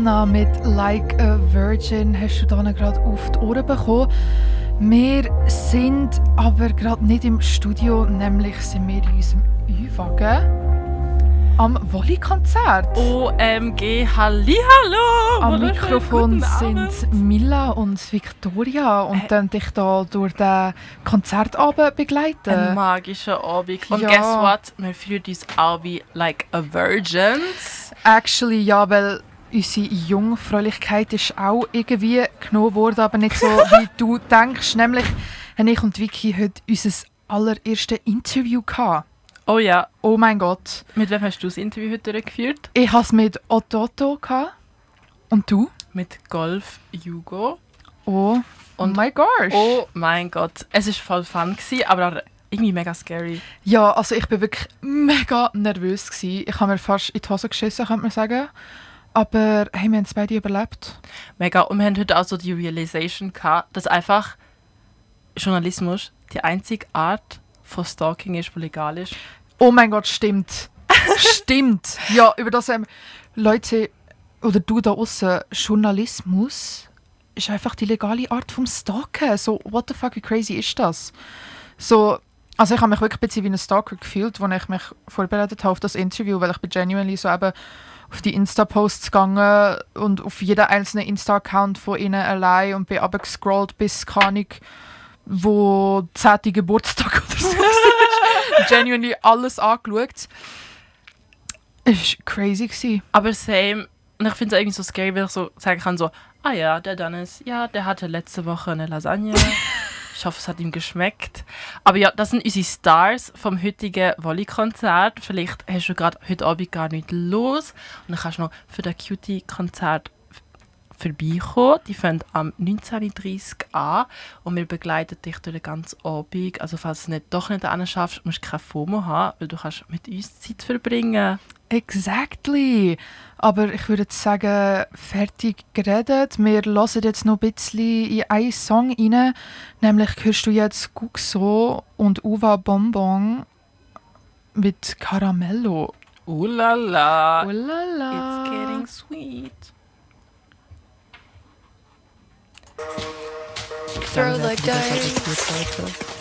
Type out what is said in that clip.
Rihanna mit «Like a Virgin» hast du dann gerade auf die Ohren bekommen. Wir sind aber gerade nicht im Studio, nämlich sind wir in unserem Ü-Wagen am Wolli-Konzert. OMG, hallihallo! Am Mikrofon sind Mila und Victoria und dann dich da durch den Konzertabend begleiten. Ein magischer Abend. Und Ja. guess what? Wir fühlen uns auch wie «Like a Virgins». Actually, ja, weil unsere Jungfräulichkeit ist auch irgendwie genommen worden, aber nicht so, wie du denkst. Nämlich haben ich und Vicky heute unser allererstes Interview gehabt. Oh ja. Oh mein Gott. Mit wem hast du das Interview heute durchgeführt? Ich hatte es mit Otto gehabt. Und du? Mit Golf Hugo. Oh Und my gosh. Oh mein Gott. Es war voll fun, aber auch irgendwie mega scary. Ja, also ich war wirklich mega nervös gewesen. Ich habe mir fast in die Hose geschissen, könnte man sagen. Aber hey, wir haben es beide überlebt. Mega. Und wir haben heute auch so die Realization gehabt, dass einfach Journalismus die einzige Art von Stalking ist, die legal ist. Oh mein Gott, stimmt. Stimmt. Ja, über das Leute oder du da aussen, Journalismus ist einfach die legale Art vom Stalken. So, what the fuck, wie crazy ist das? So, also ich habe mich wirklich ein bisschen wie ein Stalker gefühlt, als ich mich vorbereitet habe auf das Interview, weil ich bin genuinely so eben auf die Insta-Posts gegangen und auf jeden einzelnen Insta-Account von ihnen allein und bin runtergescrollt bis, keine Ahnung, wo 10. Geburtstag oder so war. Genuinely alles angeschaut. Es war crazy. Aber same. Und ich finde es irgendwie so scary, weil ich so sagen kann, so, ah ja, der Dennis, ja, der hatte letzte Woche eine Lasagne. Ich hoffe, es hat ihm geschmeckt. Aber ja, das sind unsere Stars vom heutigen Wolli-Konzert. Vielleicht hast du gerade heute Abend gar nicht los. Und dann kannst du noch für das Cutie-Konzert vorbeikommen. Die fangen am 19.30 Uhr an. Und wir begleiten dich durch den ganzen Abend. Also falls du es doch nicht schaffst, musst du keine FOMO haben, weil du kannst mit uns Zeit verbringen. Exactly. Aber ich würde jetzt sagen, fertig geredet. Wir hören jetzt noch ein bisschen in einen Song rein. Nämlich hörst du jetzt Guxo und Uva Bonbon mit Caramello. Ulala. Ulala. It's getting sweet. Throw the dice.